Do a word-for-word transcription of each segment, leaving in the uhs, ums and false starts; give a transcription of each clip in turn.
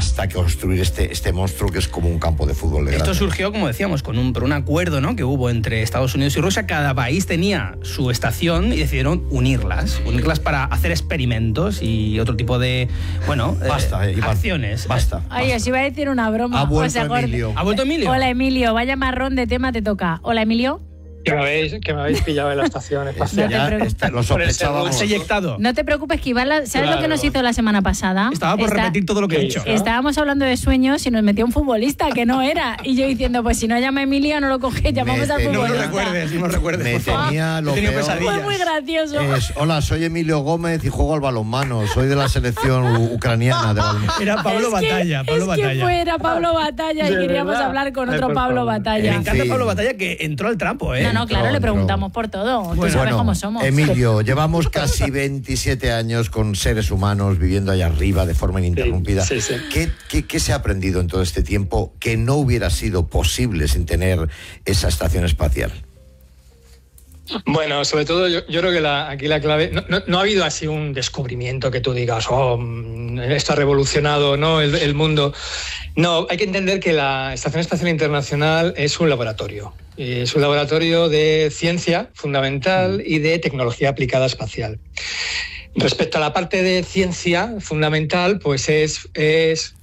hasta construir este, este monstruo que es como un campo de fútbol de Esto grande. surgió, como decíamos, con un, por un acuerdo, ¿no?, que hubo entre Estados Unidos y Rusia. Cada país tenía su estación y decidieron unirlas, unirlas para hacer experimentos y otro tipo de, bueno, Basta, eh, eh, Iván. acciones. Basta. Ay, os iba a decir una broma. Ha vuelto O sea, Emilio. ¿Ha vuelto Emilio? Hola, Emilio. Vaya marrón de tema te toca. Hola, Emilio. Que me habéis, que me habéis pillado en la estación espacial. No te Ya, preocupes. este, lo sospechábamos. ¿Has eyectado? No te preocupes, que Iván, la- ¿sabes Claro. lo que nos hizo la semana pasada? Estaba por Está- repetir todo lo que he Sí. dicho. ¿no? Estábamos hablando de sueños y nos metió un futbolista que no era. Y yo diciendo, pues si no llama a Emilio, no lo coge, llamamos al Me- No me lo futbolista. recuerdes, no me lo recuerdes, Me por favor. tenía lo He tenido peor. pesadillas. Fue muy gracioso. Es, hola, soy Emilio Gómez y juego al balonmano. Soy de la selección u- ucraniana de balonmano. Era Pablo Es que- Batalla, Pablo es Batalla. que fuera Pablo Batalla y ¿De queríamos verdad? hablar con Ay, otro por Pablo favor. Me Batalla. En encanta fin. Pablo Batalla, que entró al trapo, ¿eh? No, no, claro, Entró, le entró. preguntamos por todo. Tú Bueno, sabes cómo somos. Emilio, llevamos casi veintisiete años con seres humanos viviendo allá arriba de forma ininterrumpida. Sí, sí, sí. ¿Qué, qué, qué se ha aprendido en todo este tiempo que no hubiera sido posible sin tener esa estación espacial? Bueno, sobre todo yo, yo creo que la, aquí la clave, no, no, no ha habido así un descubrimiento que tú digas, oh, mm, esto ha revolucionado, ¿no?, el, el mundo. No, hay que entender que la Estación Espacial Internacional es un laboratorio. Es un laboratorio de ciencia fundamental y de tecnología aplicada espacial. Respecto a la parte de ciencia fundamental, pues es... es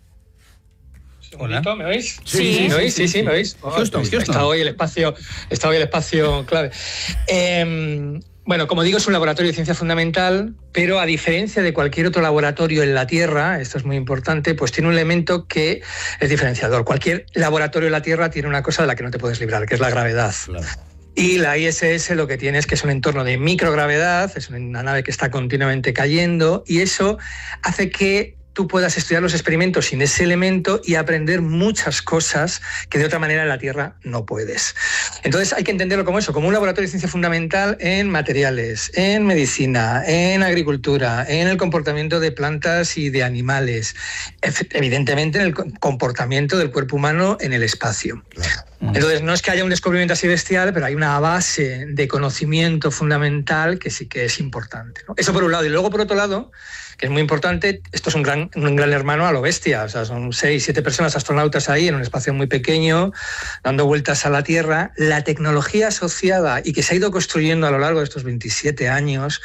Hola. ¿Me oís? Sí, sí, ¿Me oís? sí, Sí, sí, sí. ¿me oís? Houston, Houston. Está hoy el espacio, está hoy el espacio clave. Eh, bueno, como digo, es un laboratorio de ciencia fundamental, pero a diferencia de cualquier otro laboratorio en la Tierra, esto es muy importante, pues tiene un elemento que es diferenciador. Cualquier laboratorio en la Tierra tiene una cosa de la que no te puedes librar, que es la gravedad. Claro. Y la I S S lo que tiene es que es un entorno de microgravedad, es una nave que está continuamente cayendo, y eso hace que tú puedas estudiar los experimentos sin ese elemento y aprender muchas cosas que de otra manera en la Tierra no puedes. Entonces hay que entenderlo como eso, como un laboratorio de ciencia fundamental en materiales, en medicina, en agricultura, en el comportamiento de plantas y de animales, evidentemente en el comportamiento del cuerpo humano en el espacio. Claro. Entonces, no es que haya un descubrimiento así bestial, pero hay una base de conocimiento fundamental que sí que es importante, ¿no? Eso por un lado. Y luego, por otro lado, que es muy importante, esto es un gran, un gran hermano a lo bestia. O sea, son seis, siete personas astronautas ahí en un espacio muy pequeño, dando vueltas a la Tierra. La tecnología asociada y que se ha ido construyendo a lo largo de estos veintisiete años,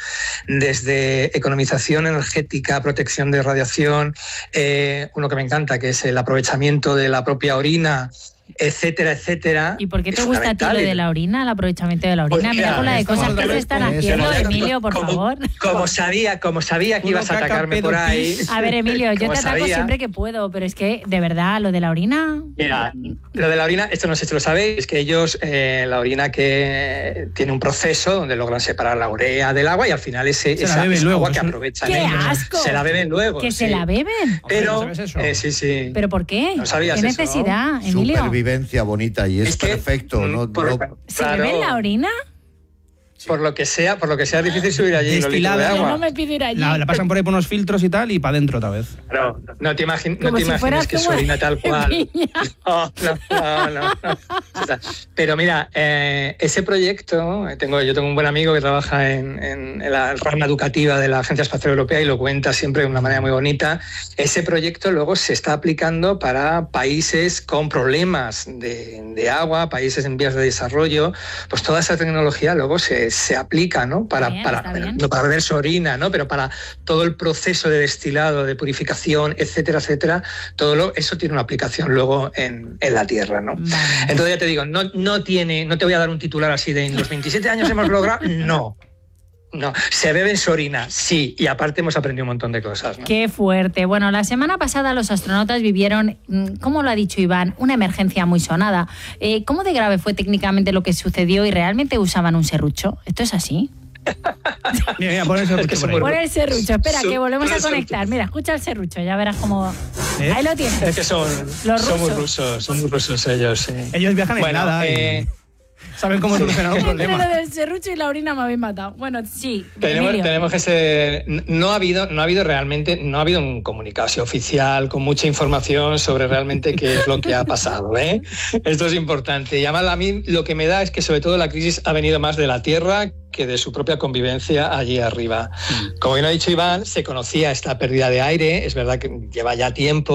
desde economización energética, protección de radiación, eh, uno que me encanta, que es el aprovechamiento de la propia orina, etcétera, etcétera. ¿Y por qué te es gusta a ti lo fundamental. de la orina, el aprovechamiento de la orina? Pues Mira mira, con la de estamos cosas que hablando- se están pues, haciendo, eso, Emilio, por como, favor. Como sabía, como sabía que Uno ibas a caca, atacarme pedo, por ahí. pis. A ver, Emilio, yo como te ataco sabía- siempre que puedo, pero es que, de verdad, lo de la orina... Mira, lo de la orina, esto no sé si lo sabéis, es que ellos, eh, la orina que tiene un proceso donde logran separar la urea del agua y al final ese, Se la esa, beben esa luego, agua es que un- aprovechan ¡Qué ellos. asco! Se la beben luego. ¿Que se sí. la beben? Pero, Hombre, ¿no sabes eso? eh, sí, sí. ¿Pero por qué? ¿No sabías ¿Qué eso? necesidad, Emilio? Supervivencia bonita y es, Es que, perfecto. mm, ¿no? por- No- ¿Se claro, beben la orina? Por lo que sea, por lo que sea es difícil subir allí los litros de Destilada. Yo agua. no me pido ir allí. La, la pasan por ahí por unos filtros y tal y para adentro otra vez. No, no te, imagin- no Como te si fueras imagines que tú, es orina tal cual. piña. No, no, no, no, no. Pero mira, eh, ese proyecto, eh, tengo, yo tengo un buen amigo que trabaja en, en, en la rama educativa de la Agencia Espacial Europea y lo cuenta siempre de una manera muy bonita. Ese proyecto luego se está aplicando para países con problemas de, de agua, países en vías de desarrollo. Pues toda esa tecnología luego se, se aplica, ¿no? Para, Bien, para, está bien. no para beber su orina, ¿no? Pero para todo el proceso de destilado, de purificación, etcétera, etcétera, todo lo, eso tiene una aplicación luego en, en la Tierra, ¿no? Vale. Entonces ya te digo, no, no tiene, no te voy a dar un titular así de en los veintisiete años hemos logrado, no. No, se bebe en su orina, sí, y aparte hemos aprendido un montón de cosas, ¿no? Qué fuerte. Bueno, la semana pasada los astronautas vivieron, mm, como lo ha dicho Iván, una emergencia muy sonada. Eh, ¿Cómo de grave fue técnicamente lo que sucedió y realmente usaban un serrucho? ¿Esto es así? Mira, mira, pon ese Es que rucho por ahí. somos- Pon el serrucho. Espera, Su- que volvemos a su- conectar. Mira, escucha el serrucho, ya verás cómo... ¿Eh? Ahí lo tienes. Es que son, Los son muy rusos. rusos, son muy rusos ellos, sí. Ellos viajan en Bueno, nada eh, y saben cómo solucionar un Entre problema. lo del serrucho y la orina me habéis matado. Bueno, sí, Tenemos, Emilio. tenemos que ser. No ha habido, no ha habido realmente, no ha habido un comunicado así oficial con mucha información sobre realmente qué es lo que ha pasado, ¿eh? Esto es importante. Y además a mí lo que me da es que sobre todo la crisis ha venido más de la Tierra que de su propia convivencia allí arriba. Como bien ha dicho Iván, se conocía esta pérdida de aire, es verdad que lleva ya tiempo.